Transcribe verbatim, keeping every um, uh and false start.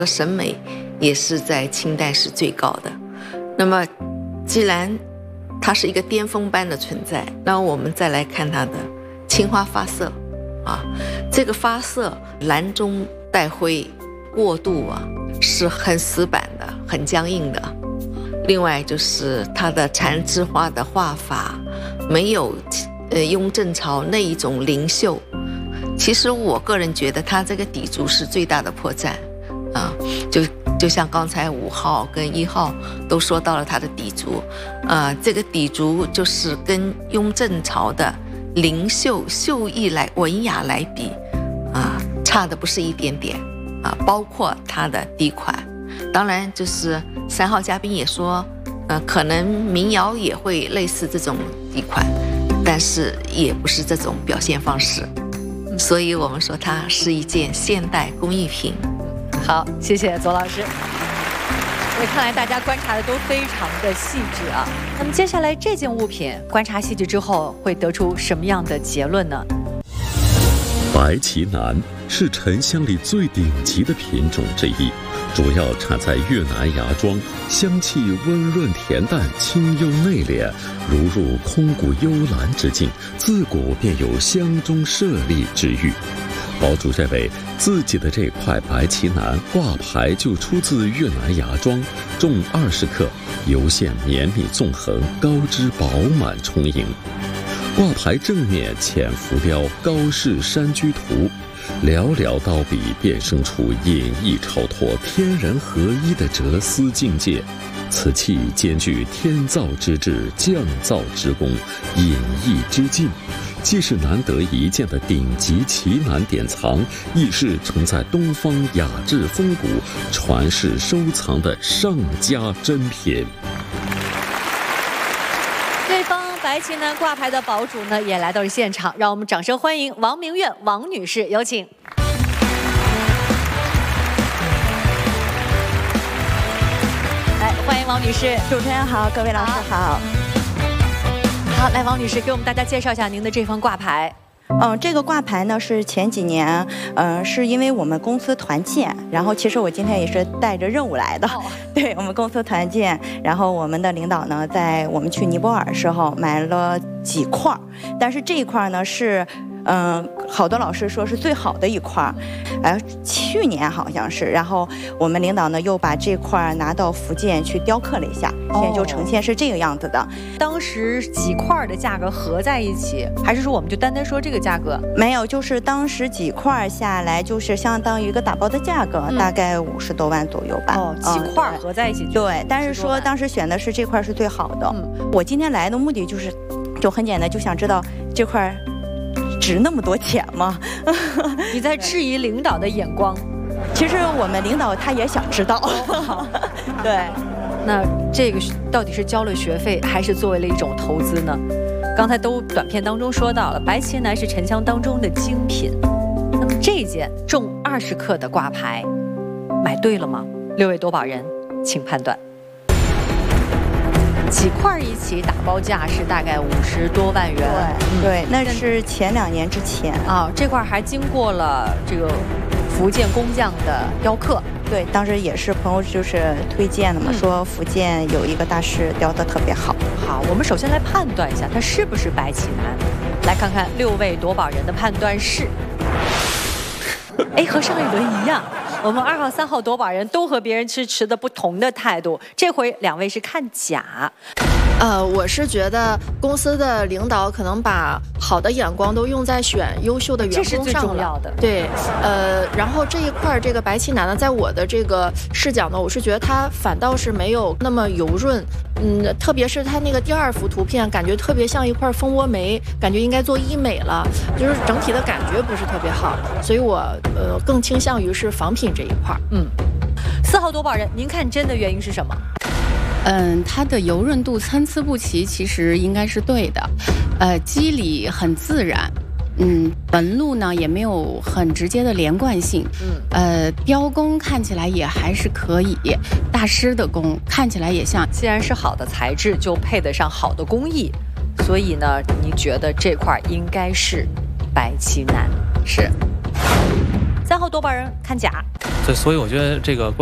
审美也是在清代是最高的。那么既然它是一个巅峰般的存在，那我们再来看它的青花发色啊，这个发色蓝中带灰，过渡啊是很死板的，很僵硬的。另外就是它的缠枝花的画法没有呃雍正朝那一种灵秀。其实我个人觉得它这个底足是最大的破绽啊，就就像刚才五号跟一号都说到了它的底足，啊，这个底足就是跟雍正朝的灵秀秀逸来文雅来比啊，差的不是一点点啊，包括它的底款。当然就是三号嘉宾也说，呃，可能民谣也会类似这种底款，但是也不是这种表现方式。所以我们说它是一件现代工艺品。 好，谢谢左老师。所以看来大家观察的都非常的细致啊。那么接下来这件物品观察细致之后，会得出什么样的结论呢？ 白旗楠是沉香里最顶级的品种之一，主要产在越南芽庄，香气温润恬淡，清幽内敛，如入空谷幽兰之境，自古便有香中舍利之誉。堡主认为自己的这块白旗楠挂牌就出自越南芽庄，重二十克，油线绵密纵横，高枝饱满充盈。挂牌正面浅浮雕高氏山居图，寥寥刀笔便生出隐逸超脱、天人合一的哲思境界。此器兼具天造之智、匠造之功、隐逸之境，既是难得一见的顶级奇楠典藏，亦是承载东方雅致风骨、传世收藏的上佳珍品。 对方白旗楠挂牌的堡主呢，也来到了现场，让我们掌声欢迎王明月王女士，有请。来，欢迎王女士。 主持人好，各位老师好。 好，来，王女士给我们大家介绍一下您的这方挂牌。 嗯，这个挂牌呢是前几年，嗯、呃，是因为我们公司团建，然后其实我今天也是带着任务来的，哦、对我们公司团建，然后我们的领导呢在我们去尼泊尔的时候买了几块，但是这一块呢是。嗯，好多老师说是最好的一块，呃，去年好像是，然后我们领导呢又把这块拿到福建去雕刻了一下，现在就呈现是这个样子的。 当时几块的价格合在一起，还是说我们就单单说这个价格？ 没有，就是当时几块下来，就是相当于一个打包的价格，嗯、大概五十多万左右吧。 哦，几块合在一起、嗯。 对，但是说当时选的是这块是最好的。嗯，我今天来的目的就是，就很简单，就想知道这块。值那么多钱吗？ 你在质疑领导的眼光。 其实我们领导他也想知道。对， 那这个到底是交了学费，还是作为了一种投资呢？刚才都短片当中说到了，白旗楠是沉香当中的精品。那么这件重二十克的挂牌，买对了吗？六位夺宝人，请判断。几块一起打包价是大概五十多万元， 对，对，那是前两年之前啊。这块还经过了这个福建工匠的雕刻， 对，当时也是朋友就是推荐的嘛，嗯、说福建有一个大师雕得特别好。 好，我们首先来判断一下它是不是白旗楠，来看看六位夺宝人的判断是，哎，和上一轮一样。我们二号、三号夺宝人都和别人是持的不同的态度，这回两位是看假。 呃，我是觉得公司的领导可能把好的眼光都用在选优秀的员工上了， 这是最重要的。 对，呃，然后这一块这个白旗楠呢，在我的这个视角呢，我是觉得它反倒是没有那么油润，嗯，特别是它那个第二幅图片，感觉特别像一块蜂窝煤，感觉应该做医美了，就是整体的感觉不是特别好，所以我呃更倾向于是仿品这一块。 嗯，四号夺宝人，您看真的原因是什么？ 嗯，它的油润度参差不齐，其实应该是对的。呃，肌理很自然，嗯，纹路呢也没有很直接的连贯性，嗯，呃，雕工看起来也还是可以，大师的工看起来也像。 既然是好的材质，就配得上好的工艺，所以呢，你觉得这块应该是白旗楠？ 是。 三号夺宝人看假。 所以所以我觉得这个。